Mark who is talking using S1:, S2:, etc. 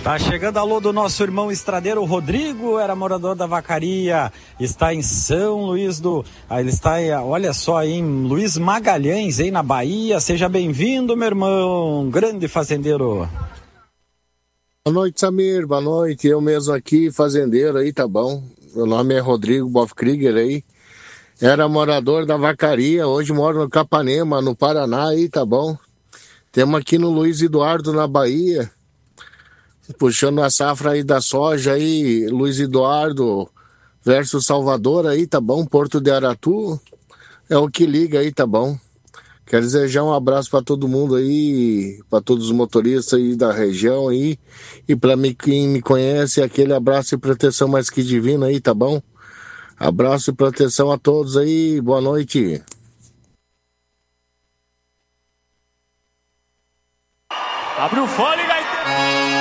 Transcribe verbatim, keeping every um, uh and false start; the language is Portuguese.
S1: Tá chegando alô do nosso irmão estradeiro Rodrigo, era morador da Vacaria, está em São Luís do... Ah, ele está, olha só, em Luiz Magalhães, aí na Bahia. Seja bem-vindo, meu irmão, grande fazendeiro.
S2: Boa noite, Samir, boa noite, eu mesmo aqui, fazendeiro aí, tá bom? Meu nome é Rodrigo Bofkrieger aí, era morador da Vacaria, hoje moro no Capanema, no Paraná aí, tá bom? Temos aqui no Luiz Eduardo, na Bahia, puxando a safra aí da soja aí, Luiz Eduardo versus Salvador aí, tá bom? Porto de Aratu, é o que liga aí, tá bom? Quero desejar um abraço para todo mundo aí, para todos os motoristas aí da região aí, e para mim, quem me conhece, aquele abraço e proteção mais que divino aí, tá bom? Abraço e proteção a todos aí, boa noite.
S3: Abre o fole, Gaiteiro!